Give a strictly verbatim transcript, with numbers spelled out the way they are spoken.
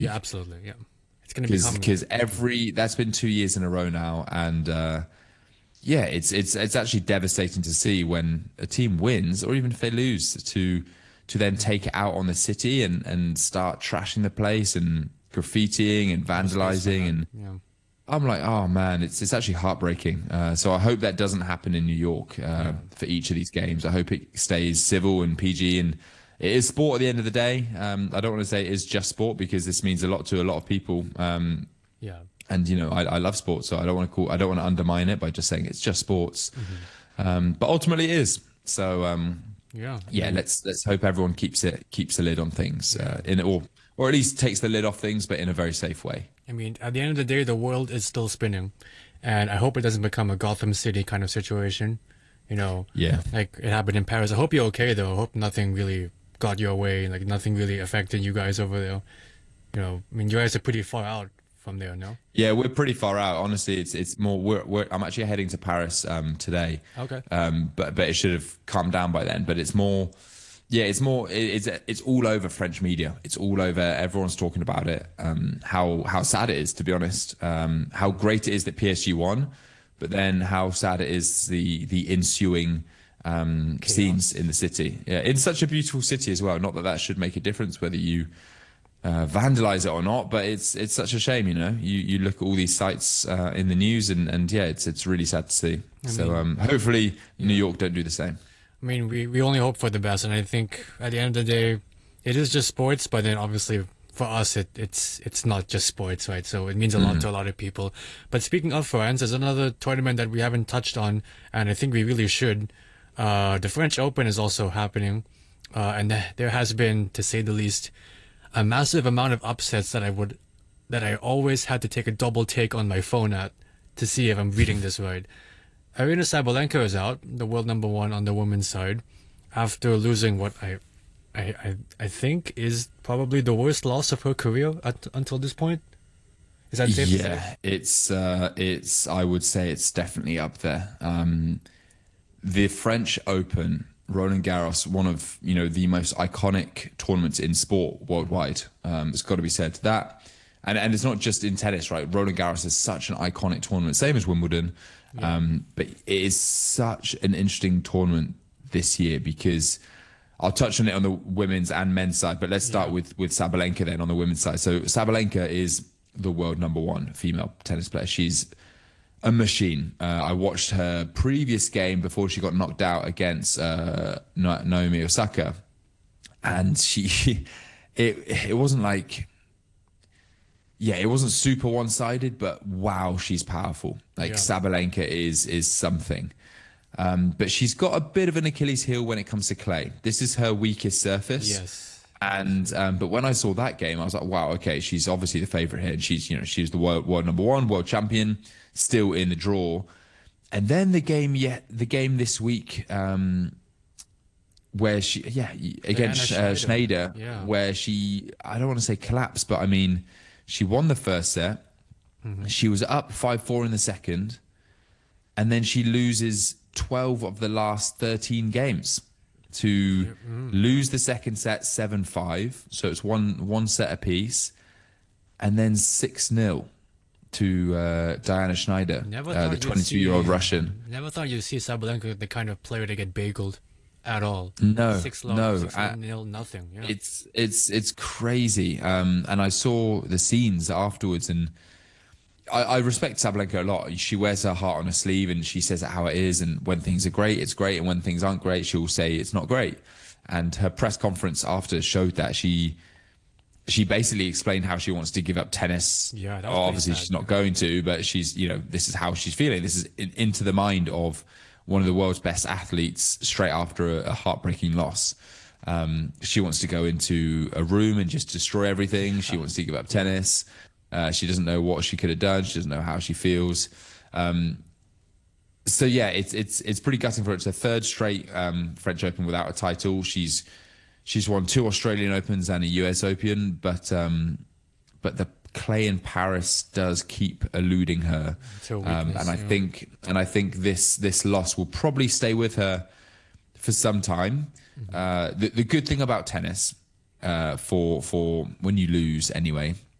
Yeah, absolutely. Yeah. It's going to because become, because every that's been two years in a row now, and uh, yeah, it's it's it's actually devastating to see when a team wins or even if they lose to to then take it out on the city and and start trashing the place and graffitiing and no space for vandalizing that. and Yeah. I'm like, oh man, it's it's actually heartbreaking. Uh, so I hope that doesn't happen in New York uh, Yeah. for each of these games. I hope it stays civil and P G, and it is sport at the end of the day. Um, I don't want to say it is just sport because this means a lot to a lot of people. Um, Yeah. and you know, I, I love sports, so I don't want to call, I don't want to undermine it by just saying it's just sports. Hmm. Um, but ultimately, it is. So um, Yeah. I yeah, mean, let's let's hope everyone keeps it keeps the lid on things yeah. uh, in or or at least takes the lid off things, but in a very safe way. I mean, at the end of the day, the world is still spinning, and I hope it doesn't become a Gotham City kind of situation. You know, Yeah. like it happened in Paris. I hope you're okay though. I hope nothing really got your way. Like nothing really affected you guys over there. You know, I mean, you guys are pretty far out from there, no? Yeah, we're pretty far out. Honestly, it's it's more. We're, we're I'm actually heading to Paris um, today, Okay. um, but but it should have calmed down by then. But it's more, yeah, it's more. It, it's it's all over French media. It's all over. Everyone's talking about it. Um, how how sad it is, to be honest. Um, how great it is that P S G won, but then how sad it is the the ensuing um, scenes Chaos. in the city. Yeah, in such a beautiful city as well. Not that that should make a difference whether you uh, vandalize it or not. But it's it's such a shame, you know. You you look at all these sites uh, in the news, and and yeah, it's it's really sad to see. I So mean, um, hopefully New yeah. York don't do the same. I mean, we, we only hope for the best, and I think at the end of the day, it is just sports. But then obviously for us, it it's it's not just sports, right? So it means a lot to a lot of people. But speaking of France, there's another tournament that we haven't touched on, and I think we really should. Uh, the French Open is also happening, uh, and th- there has been, to say the least, a massive amount of upsets that I would that I always had to take a double take on my phone at to see if I'm reading this right. Arina Sabalenka is out, the world number one on the women's side, after losing what I, I, I, I think is probably the worst loss of her career at, until this point. Is that safe to say? Yeah, it's uh, it's I would say it's definitely up there. Um, the French Open, Roland Garros, one of you know the most iconic tournaments in sport worldwide. Um, it's got to be said that, and and it's not just in tennis, right? Roland Garros is such an iconic tournament, same as Wimbledon, Yeah. um, but it is such an interesting tournament this year because. I'll touch on it on the women's and men's side, but let's start Yeah. with with Sabalenka then on the women's side. So Sabalenka is the world number one female tennis player. She's a machine. Uh, I watched her previous game before she got knocked out against uh, Naomi Osaka, and she, it it wasn't like, yeah, it wasn't super one sided, but wow, she's powerful. Like Yeah. Sabalenka is is something. Um, but she's got a bit of an Achilles heel when it comes to clay. This is her weakest surface. Yes. And um, but when I saw that game, I was like, wow, okay, she's obviously the favorite here. And she's, you know, she's the world, world number one, world champion, still in the draw. And then the game, yet the game this week, um, where she, yeah, Diana against uh, Schneider. Schneider, Yeah. where she, I don't want to say collapsed, but I mean, she won the first set. She was up five four in the second, and then she loses twelve of the last thirteen games to lose the second set seven five. So it's one one set apiece, and then six nil to uh, Diana Schneider, Never uh, the thought you'd twenty-two year old see. Russian. Never thought you'd see Sabalenka the kind of player to get bageled at all. No, Six love, no. six I, nil, nothing. Yeah. it's it's it's crazy. Um, and I saw the scenes afterwards, and I, I respect Sabalenka a lot. She wears her heart on her sleeve, and she says it how it is. And when things are great, it's great, and when things aren't great, she'll say it's not great. And her press conference after showed that she she basically explained how she wants to give up tennis. Yeah, that was pretty Obviously, sad. she's not going to, but she's, you know, this is how she's feeling. This is in, into the mind of one of the world's best athletes straight after a, a heartbreaking loss. Um, she wants to go into a room and just destroy everything. She wants to give up tennis. Uh, she doesn't know what she could have done. She doesn't know how she feels. Um, so yeah, it's it's it's pretty gutting for her. It's her third straight um, French Open without a title. She's she's won two Australian Opens and a U S Open, but um, but the clay in Paris does keep eluding her. It's her Um, weakness, and I yeah. think and I think this this loss will probably stay with her for some time. Uh, the the good thing about tennis, uh, for for when you lose anyway.